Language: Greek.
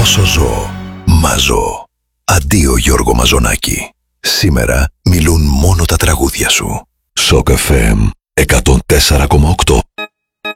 Όσο ζω, μαζώ. Αντίο Γιώργο Μαζονάκη. Σήμερα μιλούν μόνο τα τραγούδια σου. Σοκ FM 104,8.